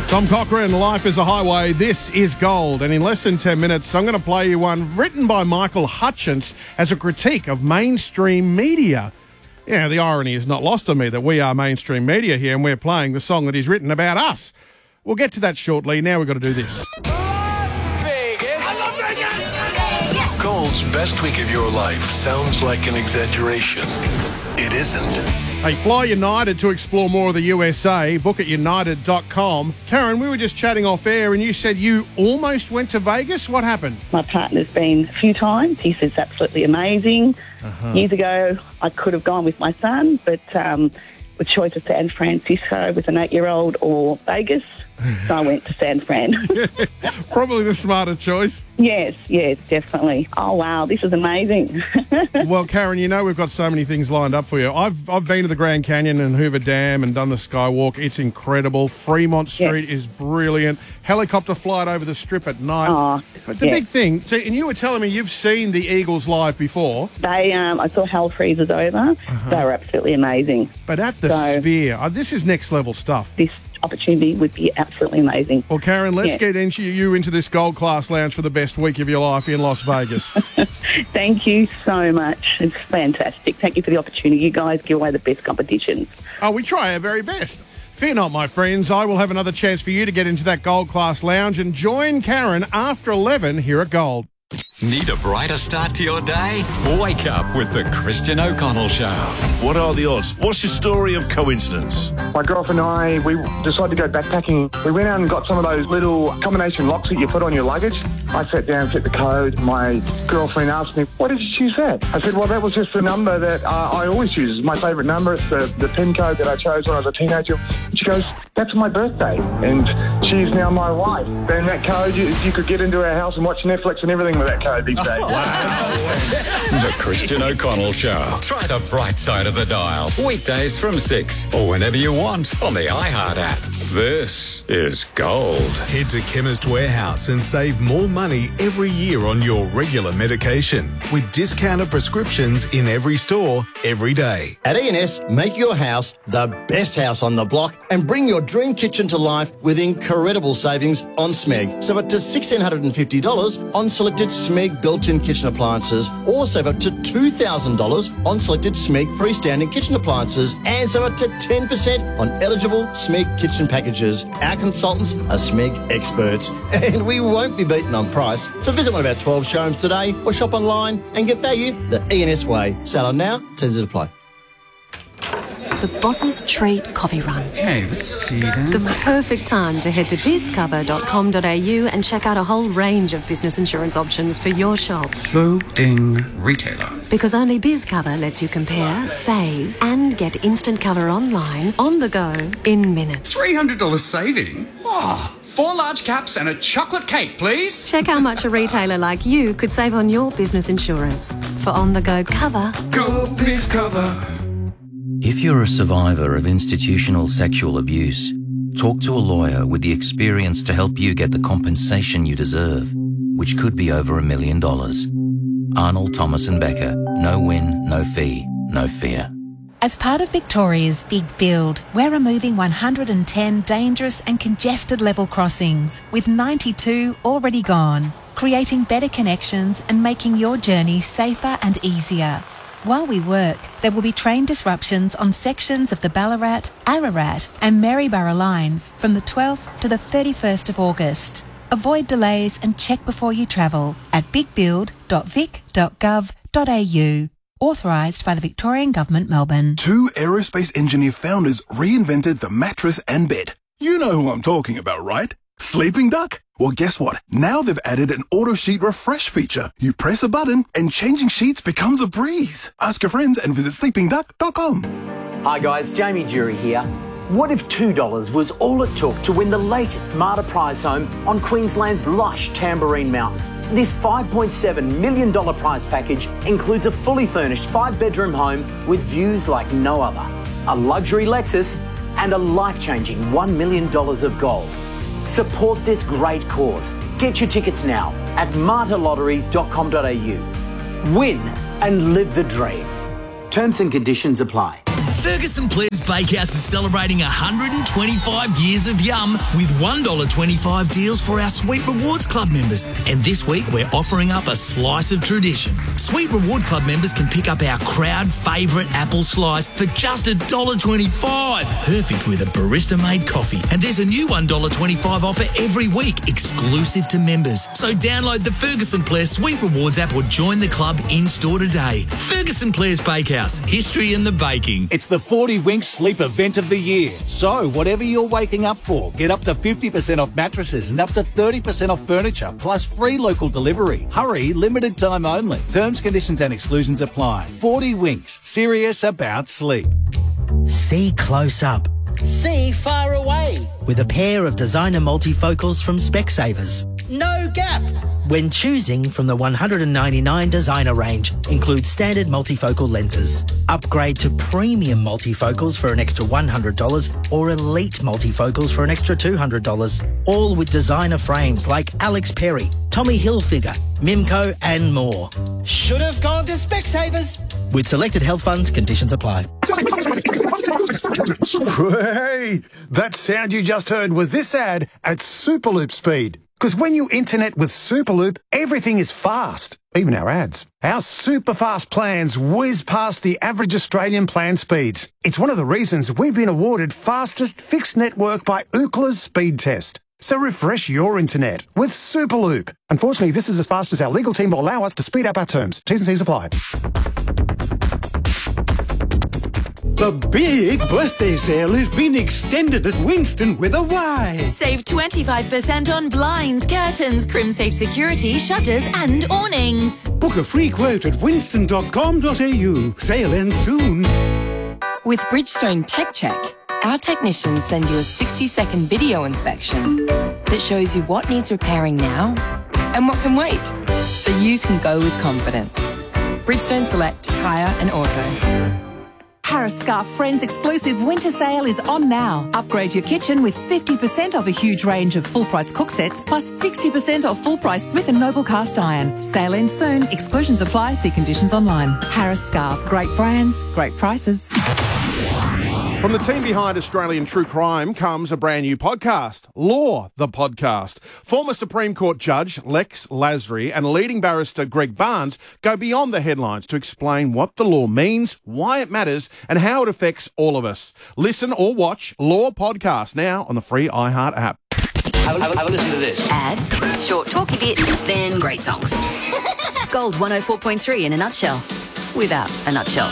Tom Cochrane, Life is a Highway, This is Gold. And in less than 10 minutes, I'm going to play you one written by Michael Hutchence as a critique of mainstream media. Yeah, the irony is not lost on me that we are mainstream media here and we're playing the song that he's written about us. We'll get to that shortly. Now we've got to do this. Gold's best week of your life sounds like an exaggeration. It isn't. Hey, fly United to explore more of the USA. Book at united.com. Karen, we were just chatting off air and you said you almost went to Vegas. What happened? My partner's been a few times. He says it's absolutely amazing. Years ago, I could have gone with my son, but with choice of San Francisco with an 8-year-old or Vegas, so I went to San Fran. Probably the smarter choice. Yes, definitely. Oh, wow, this is amazing. Well, Karen, you know we've got so many things lined up for you. I've been to the Grand Canyon and Hoover Dam and done the Skywalk. It's incredible. Fremont Street is brilliant. Helicopter flight over the Strip at night. Oh, but the big thing, see, and you were telling me you've seen the Eagles live before. I saw Hell Freezes Over. They were absolutely amazing. But at the Sphere, this is next level stuff. This opportunity would be absolutely amazing. Well, Karen, let's get you into this Gold Class Lounge for the best week of your life in Las Vegas. Thank you so much. It's fantastic. Thank you for the opportunity. You guys give away the best competitions. Oh, we try our very best. Fear not, my friends. I will have another chance for you to get into that Gold Class Lounge and join Karen after 11 here at Gold. Need a brighter start to your day? Wake up with the Christian O'Connell Show. What are the odds? What's your story of coincidence? My girlfriend and I, we decided to go backpacking. We went out and got some of those little combination locks that you put on your luggage. I sat down, set the code. My girlfriend asked me, why did you choose that? I said, well, that was just the number that I always use. It's my favourite number. It's the PIN code that I chose when I was a teenager. And she goes, that's my birthday. And she's now my wife. And that code, you could get into our house and watch Netflix and everything with that code these days. The Christian O'Connell Show. Try the bright side of the dial. Weekdays from 6 or whenever you want on the iHeart app. This is Gold. Head to Chemist Warehouse and save more money every year on your regular medication with discounted prescriptions in every store, every day. At E&S, make your house the best house on the block and bring your dream kitchen to life with incredible savings on SMEG. Save up to $1,650 on selected SMEG built-in kitchen appliances, or save up to $2,000 on selected SMEG freestanding kitchen appliances, and save up to 10% on eligible SMEG kitchen packages. Our consultants are SMEG experts, and we won't be beaten on price. So visit one of our 12 showrooms today or shop online and get value the E&S way. Sale on now, terms to apply. The Boss's Treat Coffee Run. Hey, let's see then. The perfect time to head to bizcover.com.au and check out a whole range of business insurance options for your shop. Loading retailer. Because only BizCover lets you compare, save, and get instant cover online, on the go, in minutes. $300 saving? Oh, 4 large caps and a chocolate cake, please. Check how much a retailer like you could save on your business insurance. For on-the-go cover, go BizCover. If you're a survivor of institutional sexual abuse, talk to a lawyer with the experience to help you get the compensation you deserve, which could be over $1 million. Arnold, Thomas and Becker. No win, no fee, no fear. As part of Victoria's Big Build, we're removing 110 dangerous and congested level crossings, with 92 already gone, creating better connections and making your journey safer and easier. While we work, there will be train disruptions on sections of the Ballarat, Ararat and Maryborough lines from the 12th to the 31st of August. Avoid delays and check before you travel at bigbuild.vic.gov.au. Authorised by the Victorian Government, Melbourne. 2 aerospace engineer founders reinvented the mattress and bed. You know who I'm talking about, right? Sleeping Duck? Well, guess what? Now they've added an auto sheet refresh feature. You press a button and changing sheets becomes a breeze. Ask your friends and visit sleepingduck.com. Hi guys, Jamie Jury here. What if $2 was all it took to win the latest Marta prize home on Queensland's lush Tamborine Mountain? This $5.7 million prize package includes a fully furnished 5-bedroom home with views like no other, a luxury Lexus and a life-changing $1 million of gold. Support this great cause. Get your tickets now at martalotteries.com.au. Win and live the dream. Terms and conditions apply. Ferguson Blair's Bakehouse is celebrating 125 years of yum with $1.25 deals for our Sweet Rewards Club members. And this week, we're offering up a slice of tradition. Sweet Reward Club members can pick up our crowd favourite apple slice for just $1.25. Perfect with a barista-made coffee. And there's a new $1.25 offer every week, exclusive to members. So download the Ferguson Blair Sweet Rewards app or join the club in-store today. Ferguson Blair's Bakehouse. History in the baking. It's the 40 Winks Sleep event of the year. So, whatever you're waking up for, get up to 50% off mattresses and up to 30% off furniture, plus free local delivery. Hurry, limited time only. Terms, conditions and exclusions apply. 40 Winks. Serious about sleep. See close up. See far away. With a pair of designer multifocals from Specsavers. No gap. When choosing from the 199 designer range, includes standard multifocal lenses. Upgrade to premium multifocals for an extra $100 or elite multifocals for an extra $200. All with designer frames like Alex Perry, Tommy Hilfiger, Mimco and more. Should have gone to Specsavers. With selected health funds, conditions apply. Hey, that sound you just heard was this ad at Superloop speed. Because when you internet with Superloop, everything is fast, even our ads. Our super fast plans whiz past the average Australian plan speeds. It's one of the reasons we've been awarded fastest fixed network by Ookla's speed test. So refresh your internet with Superloop. Unfortunately, this is as fast as our legal team will allow us to speed up our terms. T's and C's apply. The big birthday sale has been extended at Winston with a Y. Save 25% on blinds, curtains, CrimSafe security, shutters and awnings. Book a free quote at winston.com.au. Sale ends soon. With Bridgestone Tech Check, our technicians send you a 60-second video inspection that shows you what needs repairing now and what can wait, so you can go with confidence. Bridgestone Select Tyre and Auto. Harris Scarf Friends exclusive winter sale is on now. Upgrade your kitchen with 50% off a huge range of full-price cook sets, plus 60% off full-price Smith & Noble cast iron. Sale ends soon. Exclusions apply. See conditions online. Harris Scarf. Great brands, great prices. From the team behind Australian True Crime comes a brand new podcast, Law, the Podcast. Former Supreme Court Judge Lex Lasry and leading barrister Greg Barnes go beyond the headlines to explain what the law means, why it matters, and how it affects all of us. Listen or watch Law Podcast now on the free iHeart app. Have a listen to this. Ads, short talky bit, then great songs. Gold 104.3 in a nutshell. Without a nutshell.